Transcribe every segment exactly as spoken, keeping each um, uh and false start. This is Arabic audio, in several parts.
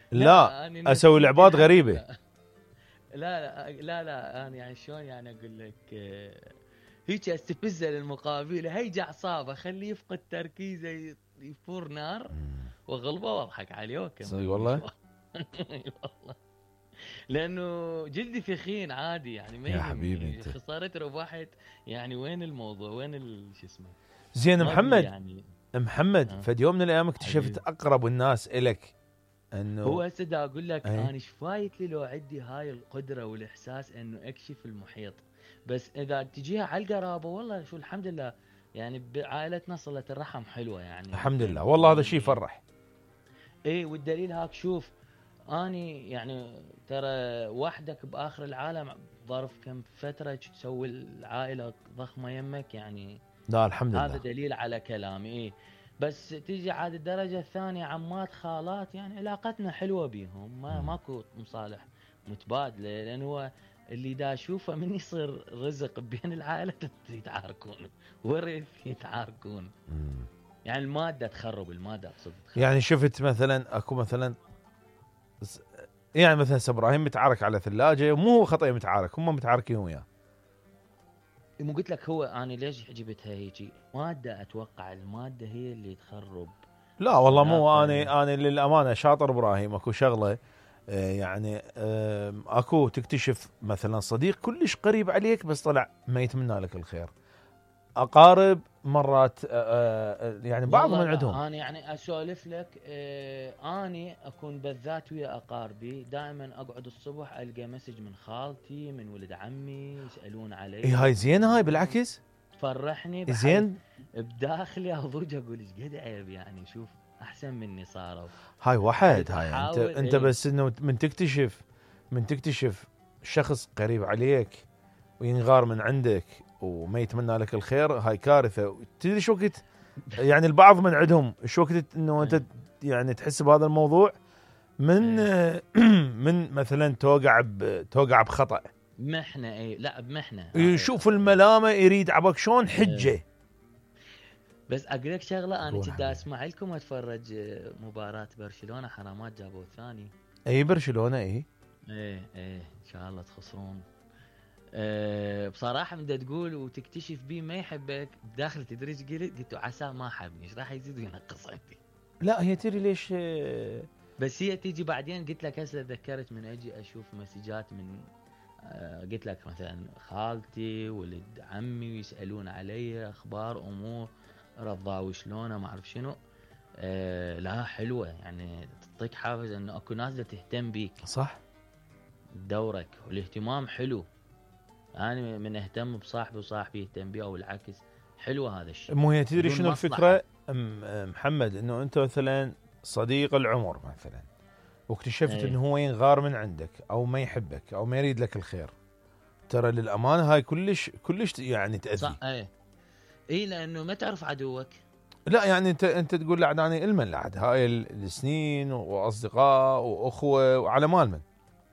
لا اسوي لعبات غريبه. لا لا لا لا انا يعني شلون يعني اقول لك آه، هيك استفزه للمقابل، هيجي اعصابه خليه يفقد تركيزه يفور نار وغلبه واضحك عليه وكمل. صدق والله والله لانه جلدي ثخين عادي يعني ما يا حبيبي يهمني انت. خسارة ربحت يعني وين الموضوع وين ال- شو اسمه زين ما بي محمد يعني. محمد آه. فد يوم من الايام اكتشفت حبيبي اقرب الناس الك هو انه هسه دا اقول لك اي انا ايش فايت لي لو عندي هاي القدره والاحساس انه اكشف المحيط، بس اذا تجيها على القرابه والله شو الحمد لله يعني بعائلتنا صله الرحم حلوه يعني الحمد بين لله والله هذا شيء اخواني. يفرح. اي والدليل هاك شوف اني يعني ترى وحدك باخر العالم ظرف كم فتره تسوي العائله ضخمه يمك يعني لا الحمد هذا لله. دليل على كلامي. إيه بس تيجي عاد الدرجة الثانية عمات خالات يعني علاقتنا حلوة بيهم ما مم. ماكو مصالح متبادلة، لأن هو اللي دا أشوفه من يصير رزق بين العائلة يتعاركون ورث يتعاركون مم. يعني المادة تخرب المادة أقصد تخرب. يعني شفت مثلا اكو مثلا س- يعني مثلا سي ابراهيم متعارك على ثلاجه، مو هو خطأ متعارك، هم متعاركين وياه. مو قلت لك هو أنا ليش عجبتها هيجي مادة، أتوقع المادة هي اللي تخرب. لا والله مو صداقة انا انا للامانه شاطر ابراهيم. اكو شغله آه، يعني آه، اكو تكتشف مثلا صديق كلش قريب عليك بس طلع ما يتمنى لك الخير. اقارب مرات آه، آه، يعني بعض والله من عندهم. لا انا يعني اسولف لك آه اني اكون بالذات ويا اقاربي دائما اقعد الصبح القى مسج من خالتي من ولد عمي يسالون علي. اي هاي زين، هاي بالعكس تفرحني بحيث زين. بداخلي اضوج اقول ايش قد عيب يعني شوف احسن مني صاروا. هاي واحد هاي انت احاول انت إيه. بس انه من تكتشف من تكتشف شخص قريب عليك وينغار من عندك وما يتمنى لك الخير، هاي كارثه. تدري شو وقت يعني البعض من عندهم شو وقت انه انت يعني تحس بهذا الموضوع من من مثلا توقع ب- توقع بخطأ، محنه اي لا بمحنه يشوف الملامه يريد عبك شلون حجه. بس اقول لك شغله انا قول كنت حبيبي. اسمع لكم اتفرج آه، مباراه برشلونه حرامات جابوا الثاني. اي برشلونه اي ايه ايه ان شاء الله تخسرون. أه بصراحه من تقول وتكتشف بيه ما يحبك داخل تدري ايش قلت؟ قلت عسى ما حبني ايش راح يزيد وينقص عندي. لا هي تدري ليش آه، بس هي تيجي بعدين قلت لك هسه تذكرت من اجي اشوف مسجات من أه قلت لك مثلا خالتي ولد عمي ويسالون علي اخبار امور رضاوي شلونه ما اعرف شنو. أه لا حلوه يعني تعطيك حافز انه اكو ناس تهتم بيك صح. دورك والاهتمام حلو. أنا من أهتم بصاحبي وصاحبي يهتم بي أو العكس حلوة هذا الشيء. مو هي تدري بدون شنو مصلحة. الفكره أم- محمد، انه انت مثلا صديق العمر مثلا واكتشفت ايه انه هو ينغار من عندك او ما يحبك او ما يريد لك الخير، ترى للامانه هاي كلش كلش يعني تاذي. صح ايه اي لأنه ما تعرف عدوك. لا يعني انت انت تقول لعد انا المن لعد هاي السنين واصدقاء واخوه وعلى مال من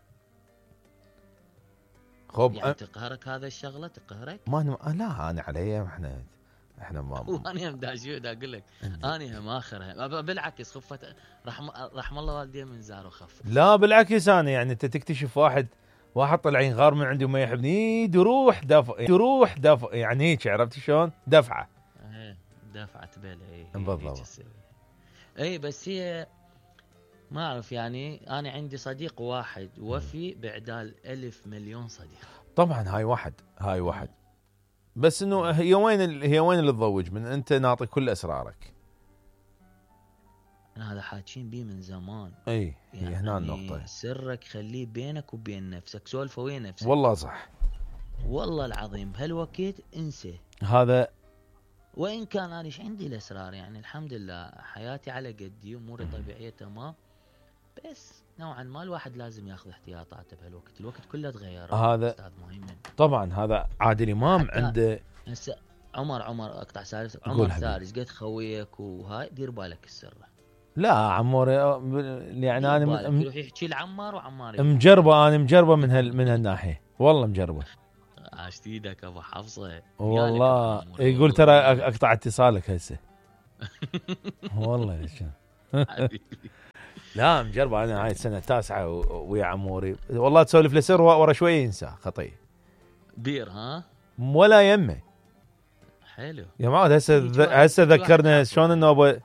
خب يعني أ- تقهرك هذا الشغلة تقهرك. ما ن- لا انا علي احنا احنا ما وانا هم دا شو دا اقول لك انا هم اخرها ب- بالعكس خفت رحم رحم الله والدي من زار وخف. لا بالعكس انا يعني انت تكتشف واحد واحد طلع ينغار من عندي وما يحبني تروح دفع تروح دفع يعني هيك عرفت شلون دفعه. ايه دفعت بالي ايه بالضبط. اي بس هي ما اعرف يعني انا عندي صديق واحد وفي بعدال الف مليون صديق. طبعا هاي واحد هاي واحد بس انه هي وين ال- هي وين اللي تضوج من انت ناطي كل اسرارك. انا هذا حاكين بيه من زمان. اي هي يعني هنا النقطه. سرك خليه بينك وبين نفسك سولفه ويا نفسك. والله صح. والله العظيم بهالوقت انسى. هذا وان كان انا ايش عندي الاسرار يعني الحمد لله حياتي على قدي اموري طبيعيه تمام، بس نوعا ما الواحد لازم ياخذ احتياطاته بهالوقت. الوقت كله تغير هذا استاذ مهيمن. طبعا هذا عادل امام حتى عنده هسه عمر عمر اقطع سالفه قول عمر حبيبي. ثالث قد خويك وهاي دير بالك السر. لا عمور يعني دير انا بالك م- يروح يحكي لعمار وعمار يقول مجربه انا مجربه من هال من هالناحيه والله مجربه. عاشت ايدك ابو حفصه والله وياك يقول والله. ترى اقطع اتصالك هسه والله ليش حبيبي لا مجرب انا هاي السنه التاسعه ويا عموري والله تسولف لسر ورا شويه ينسى خطيه بير ها ولا يمه. حلو يا معود هسه هسه ذكرنا شلون انه ابو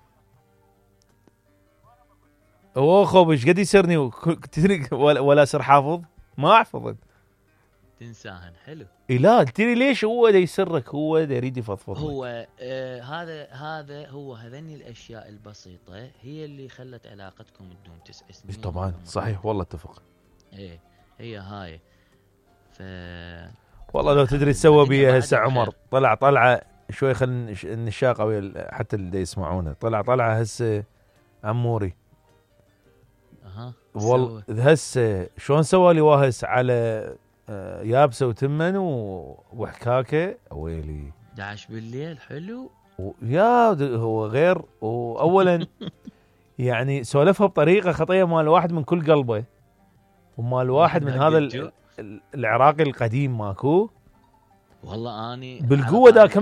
اوخو ايش قد يسرني تدري ولا, ولا سر حافظ ما احفظ تنساهن. حلو. إيه لا تدري ليش هو دا يسرك هو دا يريد يفضفض هو آه هذا هذا هو هذني الاشياء البسيطه هي اللي خلت علاقتكم تدوم تسع سنين. طبعا صحيح والله اتفق. ايه هي هاي. ف والله لو تدري تسوى بيها هسه عمر طلع طلعه شوي خل النشاق او حتى اللي يسمعونه طلع طلعه هسه عموري. اها والله هسه شلون سوى لي واهس على يابسه وتمن وحكاكه ويلي احد عشر بالليل. حلو. يا هو غير. واولا يعني سولفها بطريقه خطيه مال واحد من كل قلبه ومال واحد من هذا العراقي القديم ماكو والله اني بالقوه ذاك